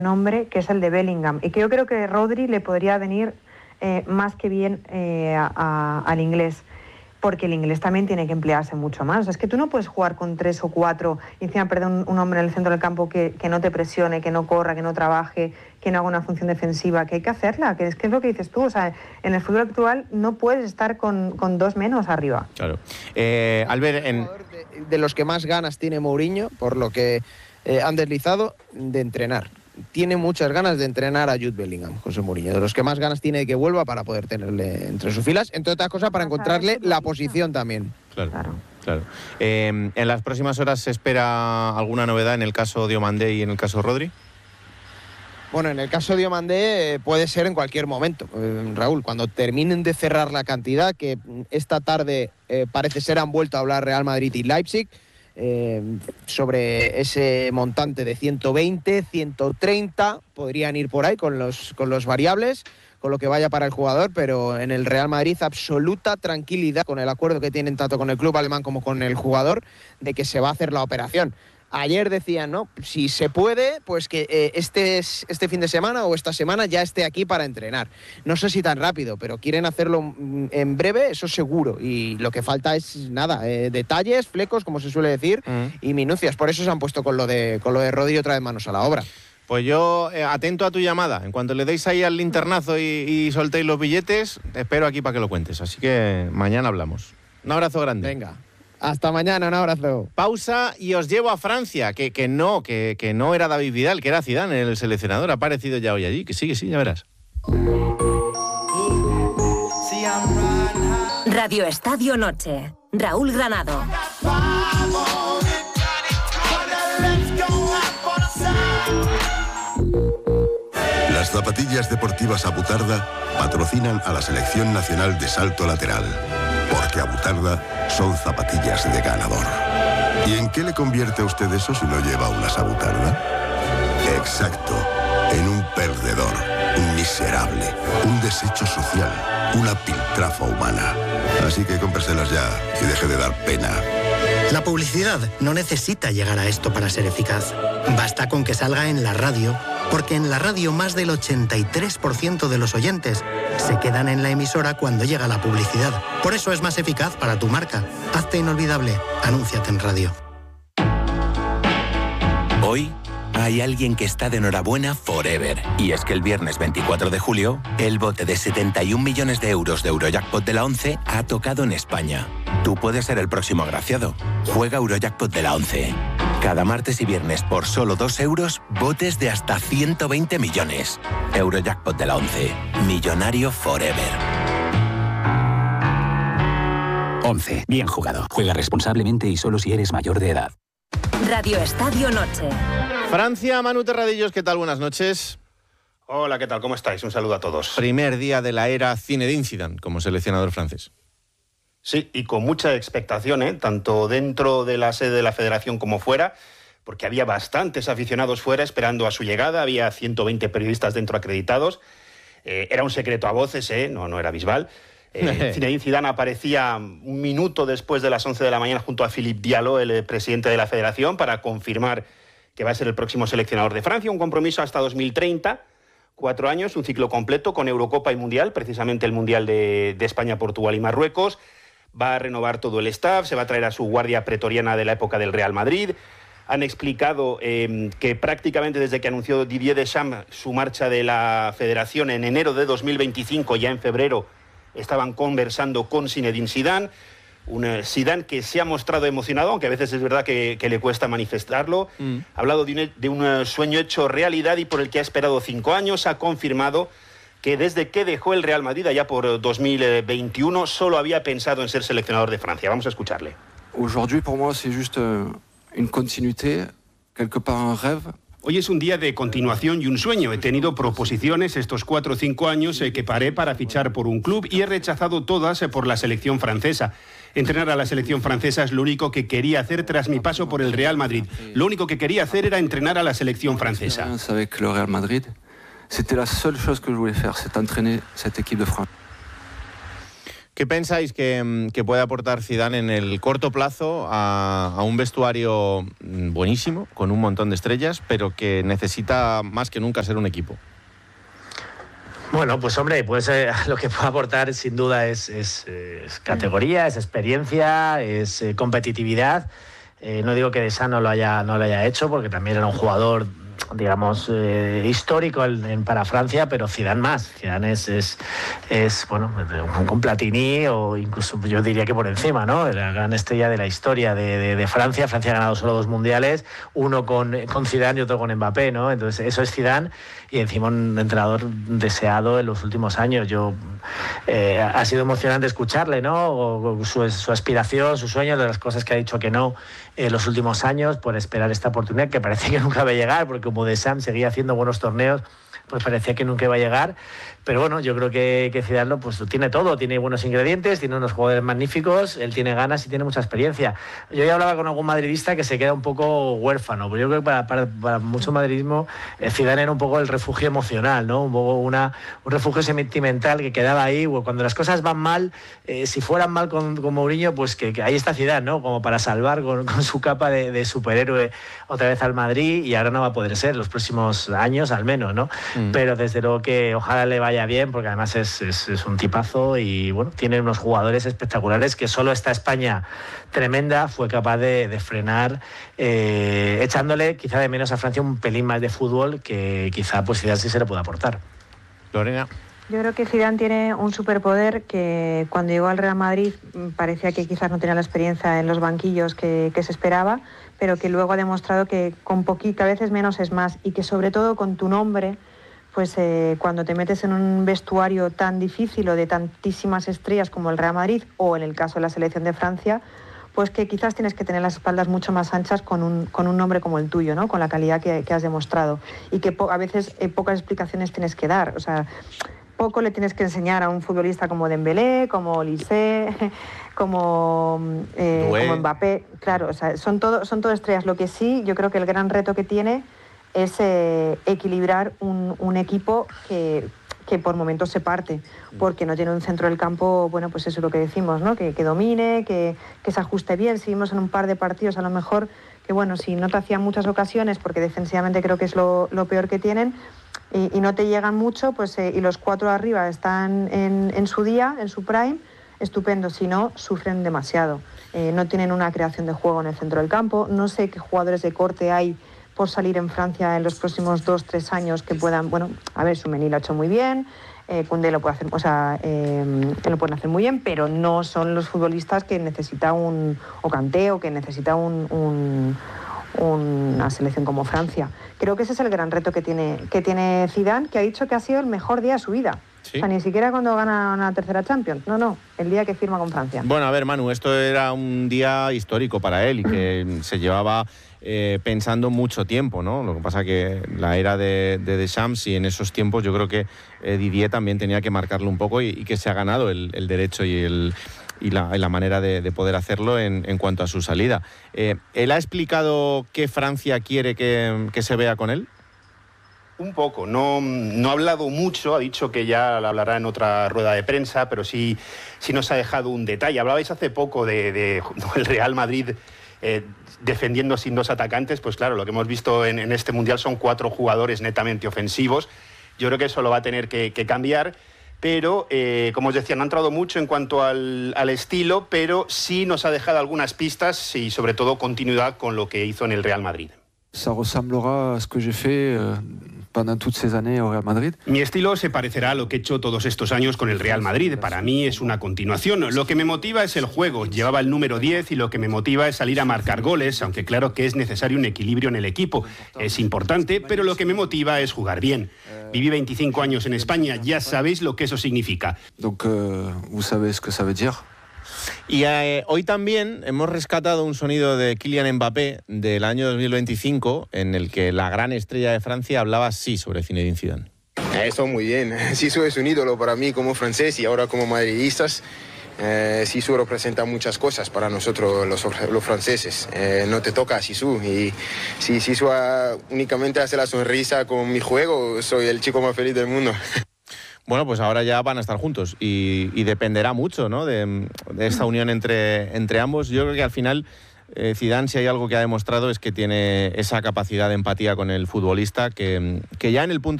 nombre, que es el de Bellingham, y que yo creo que Rodri le podría venir más que bien al inglés, porque el inglés también tiene que emplearse mucho más. Es que tú no puedes jugar con 3 o 4 y encima perder un hombre en el centro del campo que no te presione, que no corra, que no trabaje, que no haga una función defensiva, que hay que hacerla, que es lo que dices tú. O sea, en el fútbol actual no puedes estar con 2 menos arriba. Claro. Albert, de los que más ganas tiene Mourinho, por lo que han deslizado, de entrenar. Tiene muchas ganas de entrenar a Jude Bellingham, José Mourinho, de los que más ganas tiene de que vuelva para poder tenerle entre sus filas, entre otras cosas para encontrarle la posición también. Claro. En las próximas horas se espera alguna novedad en el caso Diomandé y en el caso Rodri. Bueno, en el caso de Diomandé puede ser en cualquier momento, Raúl, cuando terminen de cerrar la cantidad, que esta tarde parece ser han vuelto a hablar Real Madrid y Leipzig, sobre ese montante de 120, 130, podrían ir por ahí con los variables, con lo que vaya para el jugador, pero en el Real Madrid absoluta tranquilidad con el acuerdo que tienen tanto con el club alemán como con el jugador de que se va a hacer la operación. Ayer decían, ¿no? Si se puede, pues que este fin de semana o esta semana ya esté aquí para entrenar. No sé si tan rápido, pero quieren hacerlo en breve, eso seguro. Y lo que falta es nada, detalles, flecos, como se suele decir, y minucias. Por eso se han puesto con lo de Rodri otra vez manos a la obra. Pues yo, atento a tu llamada. En cuanto le deis ahí al linternazo y soltéis los billetes, espero aquí para que lo cuentes. Así que mañana hablamos. Un abrazo grande. Venga. Hasta mañana, un abrazo. Pausa y os llevo a Francia, que no era David Vidal, que era Zidane, el seleccionador. Ha aparecido ya hoy allí, que sí, ya verás. Radio Estadio Noche. Raúl Granado. Las zapatillas deportivas Abutarda patrocinan a la Selección Nacional de Salto Lateral. Porque Abutarda son zapatillas de ganador. ¿Y en qué le convierte a usted eso si no lleva unas Abutarda? Exacto, en un perdedor, un miserable, un desecho social, una piltrafa humana. Así que cómpreselas ya y deje de dar pena. La publicidad no necesita llegar a esto para ser eficaz. Basta con que salga en la radio, porque en la radio más del 83% de los oyentes se quedan en la emisora cuando llega la publicidad. Por eso es más eficaz para tu marca. Hazte inolvidable. Anúnciate en radio. Hoy hay alguien que está de enhorabuena forever. Y es que el viernes 24 de julio, el bote de 71 millones de euros de Eurojackpot de la 11 ha tocado en España. Tú puedes ser el próximo agraciado. Juega Eurojackpot de la 11. Cada martes y viernes por solo 2 euros, botes de hasta 120 millones. Eurojackpot de la 11. Millonario forever. 11. Bien jugado. Juega responsablemente y solo si eres mayor de edad. Radio Estadio Noche. Francia, Manu Terradillos, ¿qué tal? Buenas noches. Hola, ¿qué tal? ¿Cómo estáis? Un saludo a todos. Primer día de la era Zinedine Zidane como seleccionador francés. Sí, y con mucha expectación, tanto dentro de la sede de la federación como fuera, porque había bastantes aficionados fuera esperando a su llegada, había 120 periodistas dentro acreditados. Era un secreto a voces, no era Bisbal. Zinedine Zidane aparecía un minuto después de las 11 de la mañana junto a Philippe Diallo, el presidente de la federación, para confirmar que va a ser el próximo seleccionador de Francia, un compromiso hasta 2030, 4 años, un ciclo completo con Eurocopa y Mundial, precisamente el Mundial de España, Portugal y Marruecos. Va a renovar todo el staff, se va a traer a su guardia pretoriana de la época del Real Madrid. Han explicado que prácticamente desde que anunció Didier Deschamps su marcha de la federación en enero de 2025, ya en febrero, estaban conversando con Zinedine Zidane. Un Zidane que se ha mostrado emocionado, aunque a veces es verdad que le cuesta manifestarlo. Ha hablado de un sueño hecho realidad y por el que ha esperado 5 años. Ha confirmado que desde que dejó el Real Madrid allá por 2021 solo había pensado en ser seleccionador de Francia. Vamos a escucharle. Aujourd'hui, pour moi, c'est juste une continuité, quelque part un rêve. Hoy es un día de continuación y un sueño. He tenido proposiciones estos 4 o 5 años que paré para fichar por un club y he rechazado todas por la selección francesa. Entrenar a la selección francesa es lo único que quería hacer tras mi paso por el Real Madrid. Lo único que quería hacer era entrenar a la selección francesa. Avec le Real Madrid, c'était la seule chose que je voulais faire, c'est entraîner cette équipe de France. ¿Qué pensáis que puede aportar Zidane en el corto plazo a un vestuario buenísimo, con un montón de estrellas, pero que necesita más que nunca ser un equipo? Bueno, pues hombre, pues lo que puede aportar sin duda es categoría, es experiencia, es competitividad. No digo que Deschamps no lo haya hecho, porque también era un jugador, digamos, histórico para Francia, pero Zidane más. Zidane es bueno, con Platini, o incluso yo diría que por encima, ¿no? La gran estrella de la historia de Francia. Francia ha ganado solo 2 mundiales, uno con Zidane y otro con Mbappé, ¿no? Entonces eso es Zidane, y encima un entrenador deseado en los últimos años. Ha sido emocionante escucharle, ¿no? Su aspiración, su sueño, de las cosas que ha dicho que no en los últimos años, por esperar esta oportunidad que parece que nunca va a llegar, porque como Deschamps seguía haciendo buenos torneos, pues parecía que nunca iba a llegar. Pero bueno, yo creo que Zidane pues tiene todo, tiene buenos ingredientes, tiene unos jugadores magníficos, él tiene ganas y tiene mucha experiencia. Yo ya hablaba con algún madridista que se queda un poco huérfano, pero yo creo que para mucho madridismo Zidane era un poco el refugio emocional, ¿no? Un poco un refugio sentimental que quedaba ahí. Cuando las cosas van mal, si fueran mal con Mourinho, pues que ahí está Zidane, ¿no? Como para salvar con su capa de superhéroe otra vez al Madrid, y ahora no va a poder ser los próximos años al menos, ¿no? Pero desde luego que ojalá le vaya bien, porque además es un tipazo, y bueno, tiene unos jugadores espectaculares que solo esta España tremenda fue capaz de frenar, echándole quizá de menos a Francia un pelín más de fútbol, que quizá pues Zidane sí se le puede aportar. Lorena. Yo creo que Zidane tiene un superpoder que cuando llegó al Real Madrid parecía que quizás no tenía la experiencia en los banquillos que se esperaba, pero que luego ha demostrado que con poquito, a veces menos es más, y que sobre todo con tu nombre, pues cuando te metes en un vestuario tan difícil o de tantísimas estrellas como el Real Madrid, o en el caso de la selección de Francia, pues que quizás tienes que tener las espaldas mucho más anchas con un nombre como el tuyo, ¿no? Con la calidad que has demostrado, y que a veces pocas explicaciones tienes que dar. O sea, poco le tienes que enseñar a un futbolista como Dembélé, como Olise, como Mbappé. Claro, o sea, son todo estrellas. Lo que sí, yo creo que el gran reto que tiene es equilibrar un equipo que por momentos se parte, porque no tiene un centro del campo, bueno, pues eso es lo que decimos, ¿no? Que domine, que se ajuste bien. Si vimos en un par de partidos, a lo mejor, que bueno, si no te hacían muchas ocasiones, porque defensivamente creo que es lo peor que tienen, y no te llegan mucho, pues y los 4 arriba están en su día, en su prime, estupendo. Si no, sufren demasiado. No tienen una creación de juego en el centro del campo. No sé qué jugadores de corte hay por salir en Francia en los próximos 2-3 años que puedan, bueno, a ver, Tchouaméni lo ha hecho muy bien, Koundé lo puede hacer, o sea, lo pueden hacer muy bien, pero no son los futbolistas que necesita o Kanté, o que necesita una selección como Francia. Creo que ese es el gran reto que tiene Zidane, que ha dicho que ha sido el mejor día de su vida. ¿Sí? O sea, ni siquiera cuando gana una tercera Champions, no, el día que firma con Francia. Bueno, a ver, Manu, esto era un día histórico para él y que se llevaba pensando mucho tiempo, ¿no? Lo que pasa que la era de Deschamps, y en esos tiempos yo creo que Didier también tenía que marcarlo un poco, y que se ha ganado el derecho y la manera de poder hacerlo en cuanto a su salida. ¿Él ha explicado qué Francia quiere que se vea con él? Un poco, no ha hablado mucho, ha dicho que ya la hablará en otra rueda de prensa, pero sí nos ha dejado un detalle. Hablabais hace poco del Real Madrid defendiendo sin 2 atacantes. Pues claro, lo que hemos visto en este Mundial son 4 jugadores netamente ofensivos. Yo creo que eso lo va a tener que cambiar, pero como os decía, no ha entrado mucho en cuanto al estilo, pero sí nos ha dejado algunas pistas y sobre todo continuidad con lo que hizo en el Real Madrid. Ça ressemblera a ce que j'ai fait pendant toutes ces années au Real Madrid. Mi estilo se parecerá a lo que he hecho todos estos años con el Real Madrid. Para mí es una continuación. Lo que me motiva es el juego. Llevaba el número 10 y lo que me motiva es salir a marcar goles, aunque claro que es necesario un equilibrio en el equipo. Es importante, pero lo que me motiva es jugar bien. Viví 25 años en España, ya sabéis lo que eso significa. Donc, vous savez ce que ça veut dire. Y hoy también hemos rescatado un sonido de Kylian Mbappé del año 2025, en el que la gran estrella de Francia hablaba así sobre Zinedine Zidane. Eso muy bien. Zizou es un ídolo para mí como francés y ahora como madridistas. Zizou representa muchas cosas para nosotros los franceses. No te toca a Zizou, y si Zizou únicamente hace la sonrisa con mi juego, soy el chico más feliz del mundo. Bueno, pues ahora ya van a estar juntos y dependerá mucho, ¿no?, de esta unión entre ambos. Yo creo que al final Zidane, si hay algo que ha demostrado, es que tiene esa capacidad de empatía con el futbolista que ya en el punto